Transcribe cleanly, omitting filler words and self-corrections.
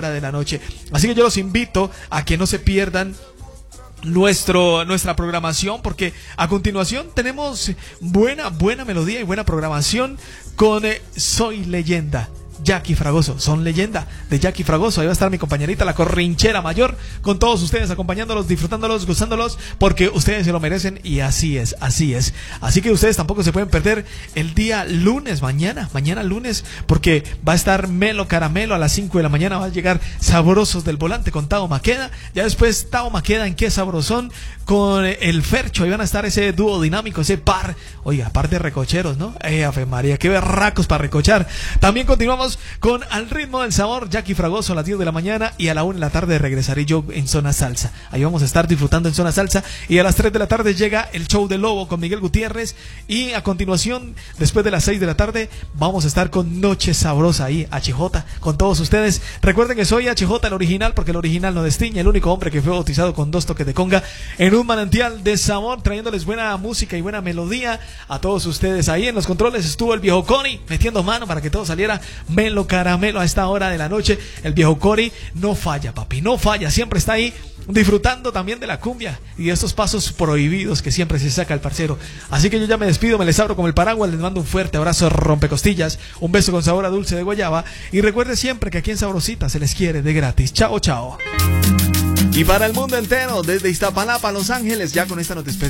hora de la noche. Así que yo los invito a que no se pierdan nuestra programación, porque a continuación tenemos buena melodía y buena programación con Soy Leyenda, Jackie Fragoso. Son leyenda de Jackie Fragoso. Ahí va a estar mi compañerita, la corrinchera mayor, con todos ustedes, acompañándolos, disfrutándolos, gozándolos, porque ustedes se lo merecen y así es. Así que ustedes tampoco se pueden perder el día lunes, mañana lunes, porque va a estar Melo Caramelo a las 5 de la mañana. Va a llegar Sabrosos del Volante con Tao Maqueda. Ya después Tao Maqueda en Qué Sabrosón con el Fercho. Ahí van a estar ese dúo dinámico, ese par de recocheros, ¿no? Ave María, qué berracos para recochar. También continuamos con Al Ritmo del Sabor, Jackie Fragoso a las 10 de la mañana, y a la 1 de la tarde regresaré yo en Zona Salsa. Ahí vamos a estar disfrutando en Zona Salsa, y a las 3 de la tarde llega el show de Lobo con Miguel Gutiérrez, y a continuación, después de las 6 de la tarde, vamos a estar con Noche Sabrosa ahí, HJ, con todos ustedes. Recuerden que soy HJ, el original, porque el original no destiña, el único hombre que fue bautizado con 2 toques de conga en un manantial de sabor, trayéndoles buena música y buena melodía a todos ustedes. Ahí en los controles estuvo el viejo Cori metiendo mano para que todo saliera Melo Caramelo a esta hora de la noche. El viejo Cori no falla, papi, no falla, siempre está ahí disfrutando también de la cumbia y de estos pasos prohibidos que siempre se saca el parcero. Así que yo ya me despido, me les abro como el paraguas, les mando un fuerte abrazo rompecostillas, un beso con sabor a dulce de guayaba, y recuerde siempre que aquí en Sabrosita se les quiere de gratis. Chao, chao. Y para el mundo entero, desde Iztapalapa, Los Ángeles, ya con esta nos despedimos.